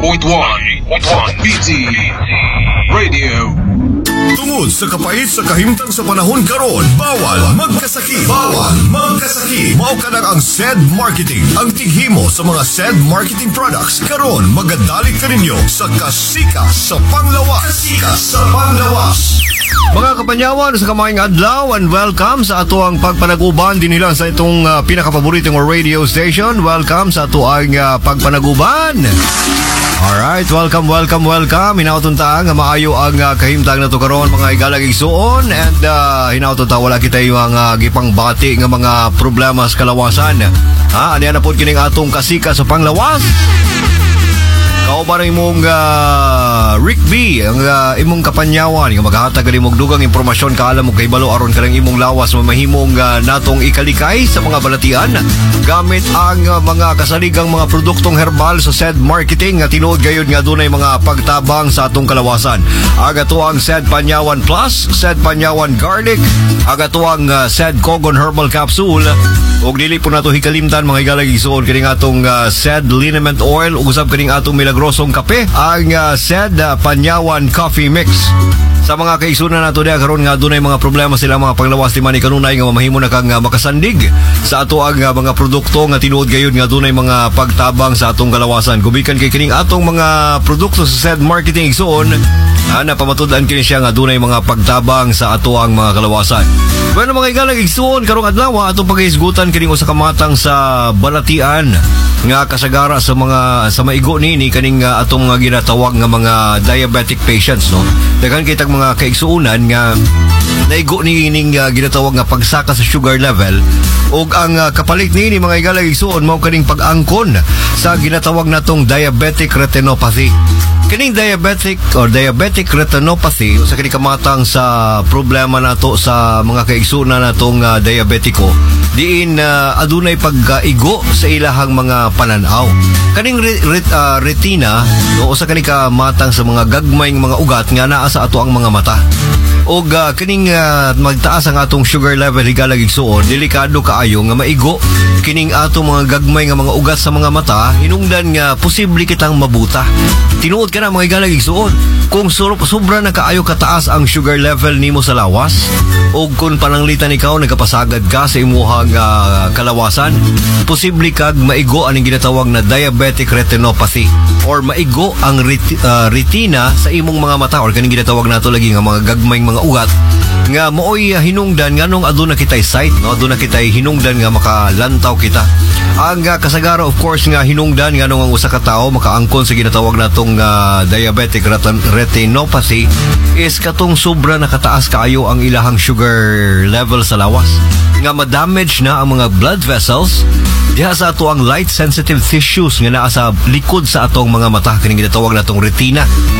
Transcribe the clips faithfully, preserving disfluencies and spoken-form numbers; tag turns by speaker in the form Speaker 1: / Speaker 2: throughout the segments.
Speaker 1: point one B T Radio.
Speaker 2: Tungod sa kapait sa kahimtang sa panahon karon, bawal magkasakit. Bawal magkasakit. Mao ka ang S E D Marketing, ang tighimo sa mga S E D Marketing products. Karon magadalik ka ninyo sa Kasika sa Panglawas. Kasika sa Panglawas.
Speaker 3: Mga kapanyawan sa kamayang adlaw and welcome sa ato ang pagpanaguban din nila sa itong uh, pinakapaboritong radio station. Welcome sa ato ang uh, pagpanaguban. Alright, welcome, welcome, welcome. Hinautong ta nga maayo ang uh, kahimtang na to karon mga igalag igsuon and uh, hinautong ta wala kita yung uh, gipang bati nga mga problema sa kalawasan. Ha, ano na po kining atong Kasika sa Panglawas. Kauban ang imong uh, Rick B, ang uh, imong kapanyawan nga maghatag kani mong dugang impormasyon kaalam mo kay balo aron kanang imong lawas mamahimong uh, natong ikalikay sa mga balatian gamit ang uh, mga kasaligang mga produktong herbal sa S E D Marketing nga tinuod gayud nga dunay mga pagtabang sa atong kalawasan. Aga to ang S E D Panyawan Plus, S E D Panyawan Garlic, aga to ang uh, S E D Kogon Herbal Capsule. Og dili po nato hikalimtan mga igalag isuon kini atong uh, S E D Liniment Oil ug usab kini atong milagrosong kape, ang uh, S E D uh, Panyawan Coffee Mix. Sa mga kaisunan nato diha karon nga dunay mga problema sila mga panglawas di man kanunay nga mamahimo na kang uh, makasandig sa ato ang uh, mga produkto nga tinuod gayud nga dunay mga pagtabang sa atong kalawasan. Gubikan kay kining atong mga produkto sa S E D Marketing isuon na napamatud-an kini siya nga dunay mga pagtabang sa ato ang mga kalawasan. Bueno mga igalag igsuon karong adlaw atong paghisgutan kining usa ka matang sa balatian nga kasagara sa mga sa maigo nini kaning uh, atong uh, ginatawag nga mga diabetic patients no. Daghan kitag mga kaigsuunan nga naigo ni ning uh, ginatawag nga pagsaka sa sugar level ug ang uh, kapalit nini mga igalag igsuon mao kaning pag-angkon sa ginatawag natong diabetic retinopathy. Kining diabetic or diabetic retinopathy sa kining kamatang sa problema nato sa mga kaigsunan natong uh, diabetiko diin uh, adunay pag-igo sa ilahang mga pananaw. Kaning re, re, uh, retina no usa kani kamatang sa mga gagmayng mga ugat nga naa sa ato ang mga mata. Og uh, kining uh, magtaas ang atong sugar level higalag igsuon delikado kaayo nga maigo kining atong mga gagmay nga mga ugat sa mga mata hinungdan nga posible kitang mabuta. Tinuod ka na mga higalag igsuon kung sobra na kaayo kataas ang sugar level nimo sa lawas o kung pananglitan ikaw nagkapasagad ka sa imuhang uh, kalawasan posible kag maigo aning ginatawag na diabetic retinopathy or maigo ang ret- uh, retina sa imong mga mata or kaning ginatawag nato lagi nga mga gagmay mga ugat nga mooy uh, hinungdan nganong aduna kitay sight no aduna kitay hinungdan nga makalantaw kita. Ang uh, kasagara of course nga hinungdan nganong ang usa ka tawo makaangkon sa ginatawag natong uh, diabetic retin- retinopathy is katong sobra nakataas kaayo ang ilahang sugar level sa lawas nga ma-damage na ang mga blood vessels diha sa ato ang light sensitive tissues nga naa sa likod sa atong mga mata kining ginatawag natong retina.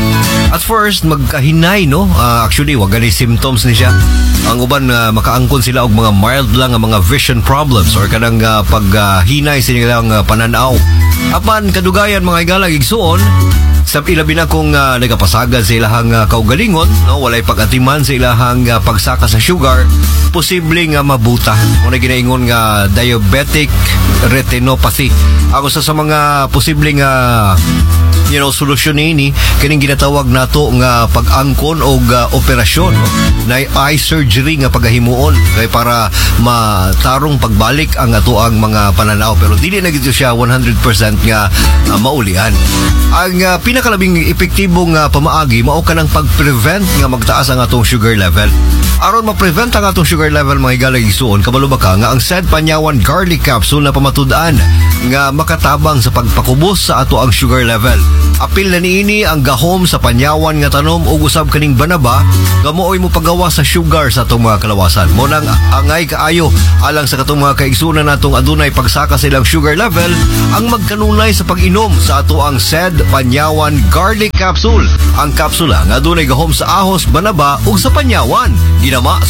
Speaker 3: At first magkahinay no uh, actually wag gani symptoms ni siya. Ang uban uh, makaangkon sila og mga mild lang nga mga vision problems or kanang uh, paghinay uh, sa ilang uh, pananaw. Apan kadugayan mga igalag igsuon sa ilabi na kung uh, nagapasagad sa ilahang uh, kaugalingon no walay pag-atiman sa ilahang uh, pagsaka sa sugar posible nga mabuta o na ginaingon nga diabetic retinopathy. Ako sa sa mga posibleng uh, you know solusyon ini kining ginatawag nato nga pag-angkon o uh, operasyon no? Na eye surgery nga pagahimuon kay para matarong pagbalik ang ato ang mga pananaw pero dili na gito siya one hundred percent nga uh, maulian. Ang uh, pinakalabing epektibong uh, pamaagi mao kanang pag-prevent nga magtaas ang atong sugar level. Aron ma-prevent ang atong sugar level mga higalag igsuon kabalo ba ka nga ang S E D Panyawan Garlic Capsule na pamatud-an nga makatabang sa pagpakubos sa ato ang sugar level. Apil na niini ang gahom sa panyawan nga tanom ug usab kaning banaba nga mooy mo pagawa sa sugar sa atong mga kalawasan. Mo nang angay kaayo alang sa katong mga kaigsunan natong adunay pagsaka sa ilang sugar level ang magkanunay sa pag-inom sa ato ang S E D Panyawan Garlic Capsule. Ang kapsula nga adunay gahom sa ahos, banaba ug sa panyawan ginama